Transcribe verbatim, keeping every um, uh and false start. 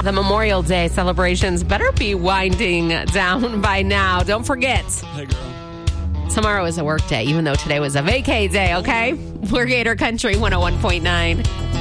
the Memorial Day celebrations better be winding down by now. Don't forget. Hey, girl. Tomorrow is a work day, even though today was a vacay day, okay? We're Gator Country one oh one point nine.